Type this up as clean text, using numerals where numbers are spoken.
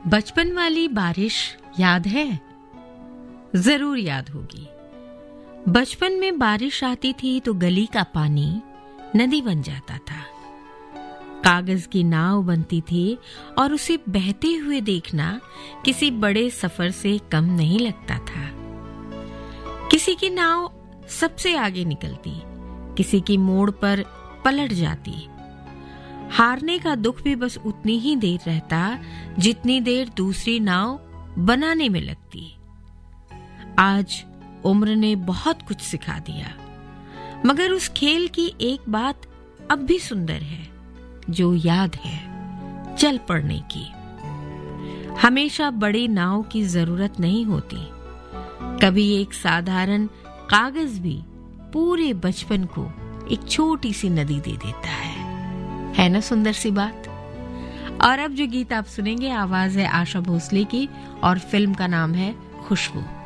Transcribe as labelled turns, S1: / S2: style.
S1: बचपन वाली बारिश याद है? जरूर याद होगी। बचपन में बारिश आती थी तो गली का पानी नदी बन जाता था। कागज की नाव बनती थी और उसे बहते हुए देखना किसी बड़े सफर से कम नहीं लगता था। किसी की नाव सबसे आगे निकलती, किसी की मोड़ पर पलट जाती। हारने का दुख भी बस उतनी ही देर रहता जितनी देर दूसरी नाव बनाने में लगती। आज उम्र ने बहुत कुछ सिखा दिया, मगर उस खेल की एक बात अब भी सुंदर है जो याद है, चल पड़ने की। हमेशा बड़ी नाव की जरूरत नहीं होती, कभी एक साधारण कागज भी पूरे बचपन को एक छोटी सी नदी दे देता है ना सुंदर सी बात। और अब जो गीत आप सुनेंगे आवाज है आशा भोसले की और फिल्म का नाम है खुशबू।